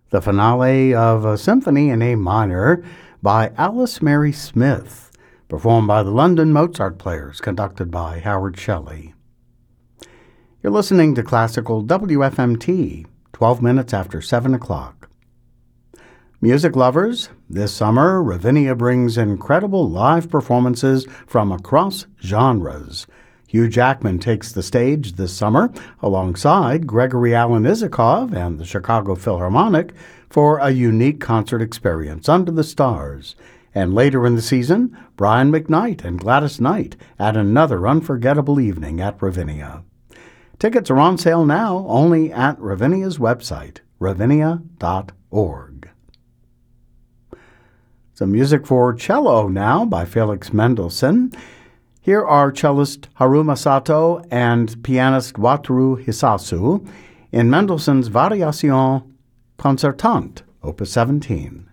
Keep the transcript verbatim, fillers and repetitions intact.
the finale of a symphony in A minor by Alice Mary Smith, performed by the London Mozart Players, conducted by Howard Shelley. You're listening to Classical W F M T, twelve minutes after seven o'clock. Music lovers, this summer, Ravinia brings incredible live performances from across genres. Hugh Jackman takes the stage this summer alongside Gregory Alan Isakov and the Chicago Philharmonic for a unique concert experience under the stars. And later in the season, Brian McKnight and Gladys Knight add another unforgettable evening at Ravinia. Tickets are on sale now only at Ravinia's website, ravinia dot org. Some music for cello now by Felix Mendelssohn. Here are cellist Haruma Sato and pianist Wataru Hisasu in Mendelssohn's Variation Concertante, Opus seventeen.